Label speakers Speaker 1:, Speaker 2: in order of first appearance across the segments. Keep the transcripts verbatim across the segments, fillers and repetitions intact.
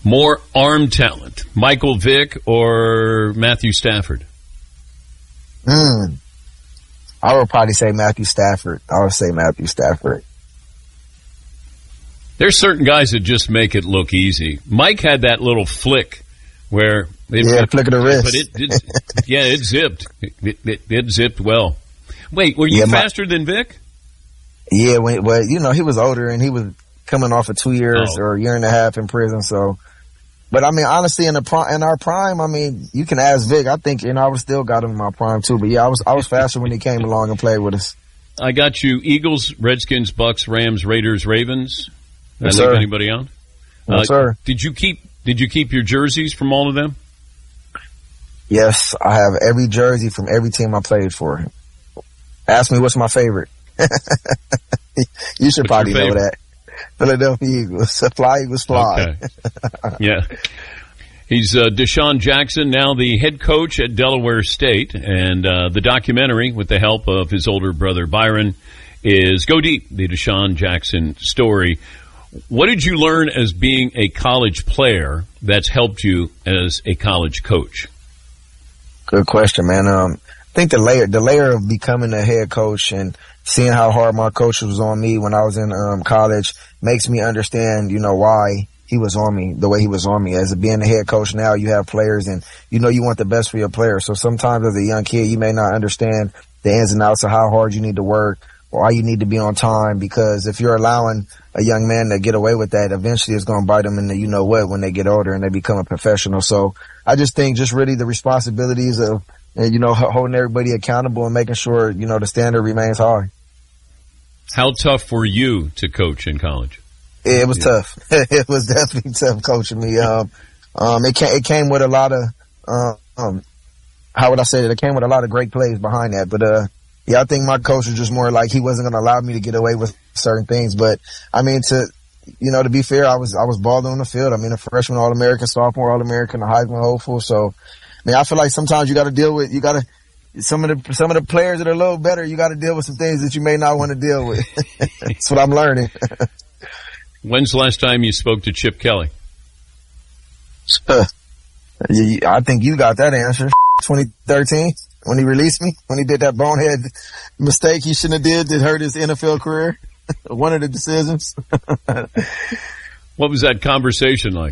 Speaker 1: More arm talent, Michael Vick or Matthew Stafford?
Speaker 2: Hmm. I would probably say Matthew Stafford. I would say Matthew Stafford.
Speaker 1: There's certain guys that just make it look easy. Mike had that little flick where it,
Speaker 2: yeah,
Speaker 1: it,
Speaker 2: flick of the wrist.
Speaker 1: But it, it yeah, it zipped. It, it, it zipped well. Wait, were you
Speaker 2: yeah, my,
Speaker 1: faster than Vic?
Speaker 2: Yeah, when, well, you know, he was older and he was coming off of two years
Speaker 1: oh.
Speaker 2: or a year and a half in prison. So, but I mean, honestly, in the pri- in our prime, I mean, you can ask Vic. I think, you know, I would still got him in my prime too. But yeah, I was I was faster when he came along and played with us.
Speaker 1: I got you: Eagles, Redskins, Bucks, Rams, Raiders, Ravens. Did
Speaker 2: yes,
Speaker 1: I leave
Speaker 2: sir.
Speaker 1: anybody out?
Speaker 2: Yes,
Speaker 1: uh,
Speaker 2: sir.
Speaker 1: Did you keep Did you keep your jerseys from all of them?
Speaker 2: Yes, I have every jersey from every team I played for. Ask me what's my favorite. You should
Speaker 1: what's
Speaker 2: probably know that. Philadelphia Eagles. Fly Eagles fly.
Speaker 1: Okay. Yeah. He's uh, Deshaun Jackson, now the head coach at Delaware State, and uh, the documentary, with the help of his older brother Byron, is Go Deep, the Deshaun Jackson story. What did you learn as being a college player that's helped you as a college coach?
Speaker 2: Good question, man. Um, I think the layer, the layer of becoming a head coach and seeing how hard my coach was on me when I was in um, college makes me understand, you know, why he was on me the way he was on me. As a, being a head coach now, you have players and you know you want the best for your players. So sometimes as a young kid, you may not understand the ins and outs of how hard you need to work or why you need to be on time, because if you're allowing a young man to get away with that, eventually it's going to bite them in the you know what when they get older and they become a professional. So I just think just really the responsibilities of, you know, holding everybody accountable and making sure, you know, the standard remains high.
Speaker 1: How tough were you to coach in college?
Speaker 2: It was yeah. tough. It was definitely tough coaching me. Um, um, it came, it came with a lot of, um, how would I say it? It came with a lot of great plays behind that. But, uh, yeah, I think my coach was just more like he wasn't going to allow me to get away with certain things. But I mean, to, you know, to be fair, I was, I was balling on the field. I mean, a freshman All-American, sophomore All-American, a Heisman hopeful. So, I mean, I feel like sometimes you got to deal with, you got to, some of the, some of the players that are a little better, you got to deal with some things that you may not want to deal with. That's what I'm learning.
Speaker 1: When's the last time you spoke to Chip Kelly?
Speaker 2: Uh, I think you got that answer. twenty thirteen, when he released me, when he did that bonehead mistake he shouldn't have did that hurt his N F L career. One of the decisions.
Speaker 1: What was that conversation like?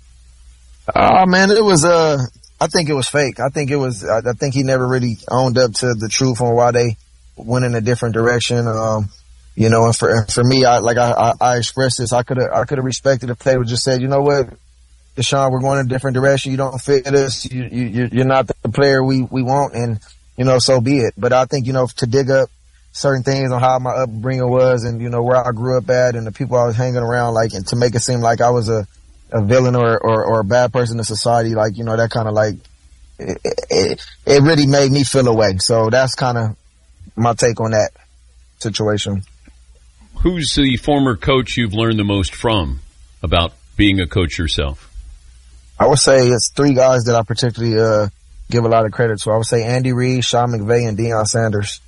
Speaker 2: Oh man, it was, uh, I think it was fake. I think it was, I, I think he never really owned up to the truth on why they went in a different direction. Um, you know, and for, for me, I, like I, I, I expressed this, I could have, I could have respected if they would just said, you know what, Deshaun, we're going in a different direction. You don't fit us. You, you, you're not the player we, we want. And, you know, so be it. But I think, you know, to dig up certain things on how my upbringing was and, you know, where I grew up at and the people I was hanging around, like, and to make it seem like I was a, a villain or, or, or a bad person in society, like, you know, that kind of like, it, it, it really made me feel away. So that's kind of my take on that situation.
Speaker 1: Who's the former coach you've learned the most from about being a coach yourself?
Speaker 2: I would say it's three guys that I particularly uh, give a lot of credit to. I would say Andy Reid, Sean McVay, and Deion Sanders.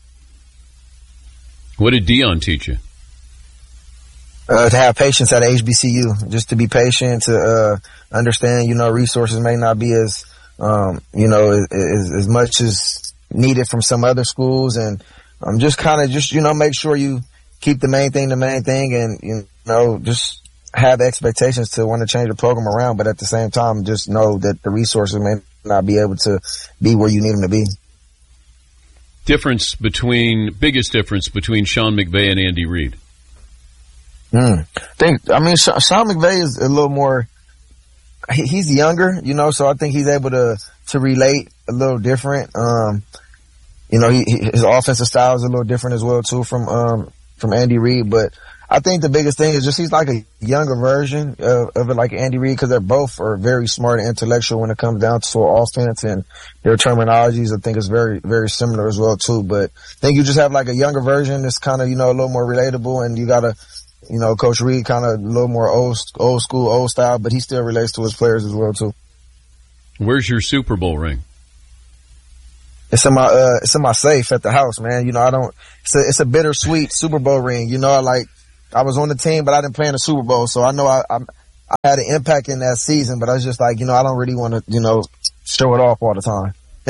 Speaker 1: What did Deion teach you?
Speaker 2: Uh, to have patience at H B C U, just to be patient, to uh, understand, you know, resources may not be as, um, you know, as, as much as needed from some other schools, and um, just kind of just, you know, make sure you keep the main thing the main thing, and, you know, just have expectations to want to change the program around, but at the same time, just know that the resources may not be able to be where you need them to be.
Speaker 1: Difference between, biggest difference between Sean McVay and Andy Reid?
Speaker 2: Hmm. Think, I mean, Sean McVay is a little more, he, he's younger, you know, so I think he's able to, to relate a little different. Um, you know, he, his offensive style is a little different as well, too, from, um, from Andy Reid, but I think the biggest thing is just he's like a younger version of, of it, like Andy Reid, because they're both are very smart and intellectual when it comes down to offense, and their terminologies I think is very, very similar as well too. But I think you just have like a younger version that's kind of, you know, a little more relatable, and you gotta, you know, Coach Reid kind of a little more old, old school, old style, but he still relates to his players as well too.
Speaker 1: Where's your Super Bowl ring?
Speaker 2: It's in my, uh, it's in my safe at the house, man. You know, I don't, it's a, it's a bittersweet Super Bowl ring. You know, I like, I was on the team, but I didn't play in the Super Bowl, so I know I, I'm, I had an impact in that season, but I was just like, you know, I don't really want to, you know, show it off all the time.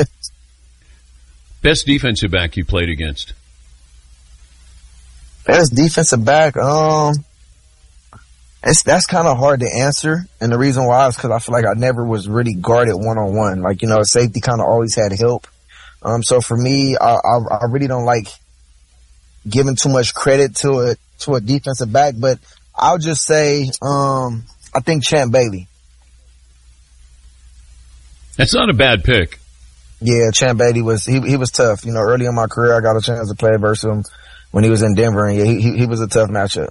Speaker 1: Best defensive back you played against?
Speaker 2: Best defensive back, um, it's, that's kind of hard to answer. And the reason why is because I feel like I never was really guarded one on one. Like, you know, safety kind of always had help. Um, so for me, I, I, I really don't like giving too much credit to a, to a defensive back, but I'll just say, um, I think Champ Bailey.
Speaker 1: That's not a bad pick.
Speaker 2: Yeah, Champ Bailey was, he, he was tough. You know, early in my career, I got a chance to play versus him when he was in Denver, and yeah, he, he, he was a tough matchup.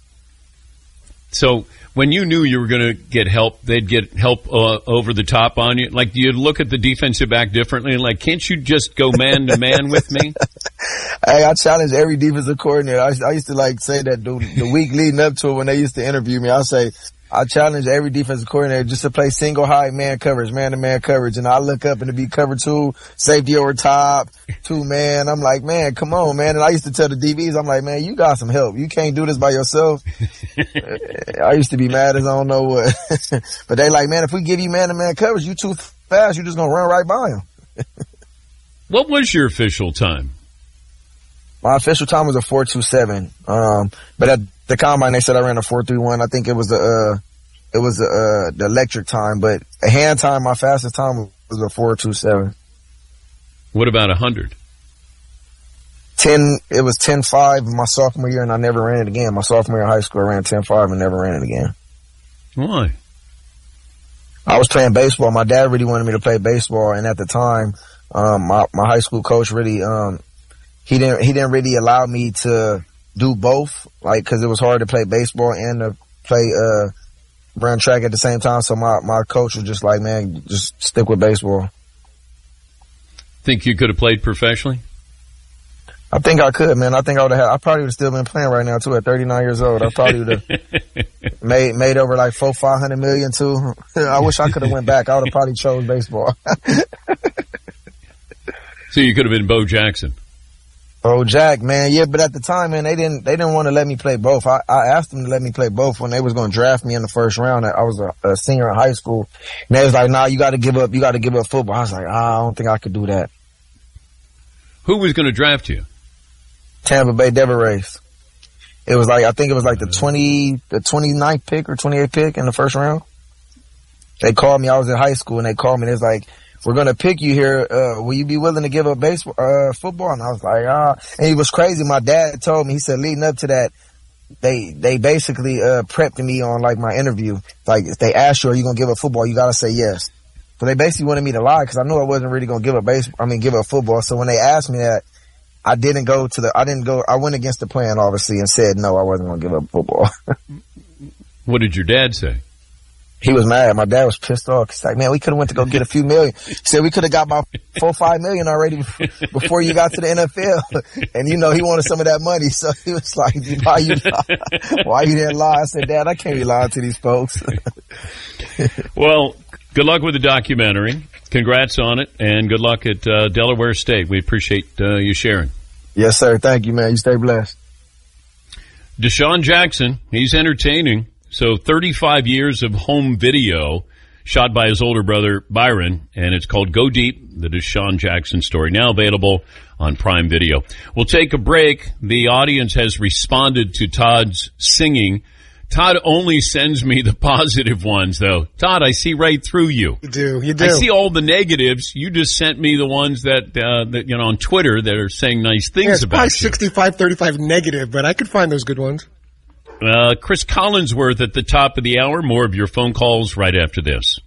Speaker 1: So when you knew you were going to get help, they'd get help uh, over the top on you. Like, do you look at the defensive back differently? Like, can't you just go man to man with me?
Speaker 2: Hey, I challenge every defensive coordinator. I, I used to like say that the, the week leading up to it when they used to interview me. I say, I challenge every defensive coordinator just to play single high man coverage, man to man coverage. And I look up and to be cover two, safety over top, two man. I'm like, man, come on, man. And I used to tell the D Bs, I'm like, man, you got some help. You can't do this by yourself. I used to be mad as I don't know what. But they like, man, if we give you man to man coverage, you too fast. You're just going to run right by him.
Speaker 1: What was your official time?
Speaker 2: My official time was a four two seven. Um, but at the combine, they said I ran a four three one. I think it was the, uh, it was the, uh, the electric time, but a hand time, my fastest time was a four two seven.
Speaker 1: What about a hundred?
Speaker 2: Ten, it was ten five my sophomore year, and I never ran it again. My sophomore year in high school, I ran ten five and never ran it again.
Speaker 1: Why?
Speaker 2: I was playing baseball. My dad really wanted me to play baseball, and at the time, um, my, my high school coach really, um, he didn't, he didn't really allow me to do both, like, cause it was hard to play baseball and to play, uh, run track at the same time. So my, my coach was just like, man, just stick with baseball.
Speaker 1: Think you could have played professionally?
Speaker 2: I think I could, man. I think I would have, I probably would have still been playing right now too at thirty-nine years old. I probably would have made, made over like four, five hundred million too. I wish I could have went back. I would have probably chose baseball.
Speaker 1: So you could have been Bo Jackson.
Speaker 2: Oh, Jack, man. Yeah, but at the time, man, they didn't, they didn't want to let me play both. I, I asked them to let me play both when they was going to draft me in the first round. I was a, a senior in high school, and they was like, nah, you got to give up, you got to give up football. I was like, ah, I don't think I could do that.
Speaker 1: Who was going to draft you?
Speaker 2: Tampa Bay Devil Rays. It was like, I think it was like the twenty, the twenty-ninth pick or twenty-eighth pick in the first round. They called me, I was in high school, and they called me, and it was like, we're going to pick you here. Uh, will you be willing to give up baseball, uh, football? And I was like, ah, and it was crazy. My dad told me, he said, leading up to that, they, they basically, uh, prepped me on like my interview. Like, if they asked you, are you going to give up football? You got to say yes. So they basically wanted me to lie because I knew I wasn't really going to give up baseball. I mean, give up football. So when they asked me that, I didn't go to the, I didn't go, I went against the plan, obviously, and said, no, I wasn't going to give up football.
Speaker 1: What did your dad say?
Speaker 2: He was mad. My dad was pissed off. He's like, man, we could have went to go get a few million. He said we could have got about four, five million already before you got to the N F L. And you know, he wanted some of that money. So he was like, why you, why you didn't lie? I said, Dad, I can't be lying to these folks.
Speaker 1: Well, good luck with the documentary. Congrats on it. And good luck at uh, Delaware State. We appreciate uh, you sharing.
Speaker 2: Yes, sir. Thank you, man. You stay blessed.
Speaker 1: DeSean Jackson, he's entertaining. So thirty-five years of home video shot by his older brother, Byron, and it's called Go Deep, the DeSean Jackson story, now available on Prime Video. We'll take a break. The audience has responded to Todd's singing. Todd only sends me the positive ones, though. Todd, I see right through you.
Speaker 3: You do, you do.
Speaker 1: I see all the negatives. You just sent me the ones that, uh, that you know, on Twitter that are saying nice things
Speaker 3: yeah, it's
Speaker 1: about
Speaker 3: probably
Speaker 1: you.
Speaker 3: sixty-five thirty-five negative, but I could find those good ones.
Speaker 1: Uh, Chris Collinsworth at the top of the hour. More of your phone calls right after this.